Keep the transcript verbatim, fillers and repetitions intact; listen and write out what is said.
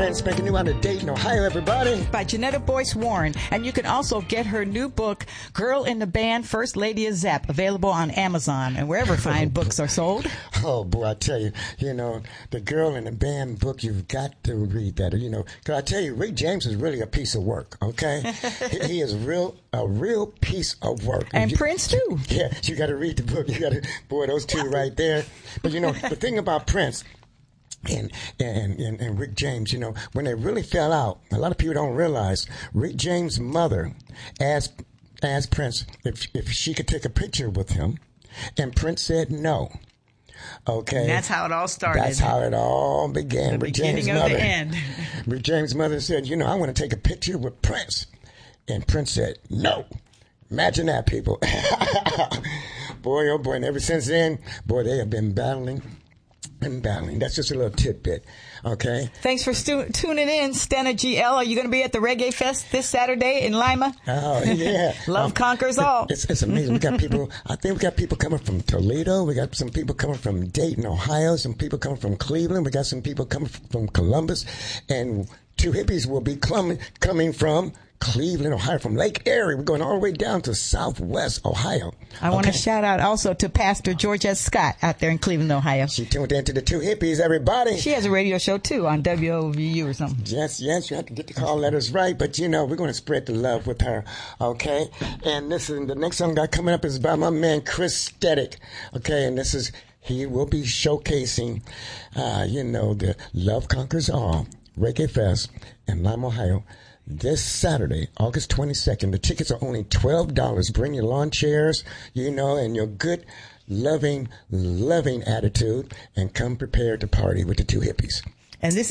brand spanking new out of Dayton, Ohio, everybody. By Janetta Boyce Warren. And you can also get her new book, Girl in the Band, First Lady of Zap, available on Amazon and wherever fine books are sold. Oh, boy, I tell you, you know, the Girl in the Band book, you've got to read that. You know, because I tell you, Rick James is really a piece of work, okay? he, he is real, a real piece of work. And you, Prince, too. Yeah, you got to read the book. You got to, boy, those two right there. But, you know, the thing about Prince, And, and and and Rick James, you know, when they really fell out, a lot of people don't realize Rick James' mother asked asked Prince if if she could take a picture with him, and Prince said no. Okay, and that's how it all started. That's how it all began. The Rick beginning James' of mother, the end. Rick James' mother said, you know, I want to take a picture with Prince, and Prince said no. Imagine that, people. Boy, oh boy, and ever since then, boy, they have been battling. And battling. That's just a little tidbit, okay? Thanks for stu- tuning in, Stena G L. Are you going to be at the Reggae Fest this Saturday in Lima? Oh, yeah. Love um, conquers all. It's, it's amazing. We got people, I think we got people coming from Toledo. We got some people coming from Dayton, Ohio. Some people coming from Cleveland. We got some people coming from Columbus. And Two Hippies will be coming coming from Cleveland, Ohio, from Lake Erie. We're going all the way down to Southwest Ohio. I okay. want to shout out also to Pastor Georgette Scott out there in Cleveland, Ohio. She tuned into the Two Hippies, everybody. She has a radio show, too, on W O V U or something. Yes, yes, you have to get the call letters right, but, you know, we're going to spread the love with her, okay? And this is the next song got coming up is by my man, Chris Steddick, okay? And this is, he will be showcasing, uh, you know, the Love Conquers All Reggae Fest in Lima, Ohio. This Saturday, August twenty-second. The tickets are only twelve dollars. Bring your lawn chairs, you know, and your good, loving, loving attitude, and come prepared to party with the Two Hippies. And this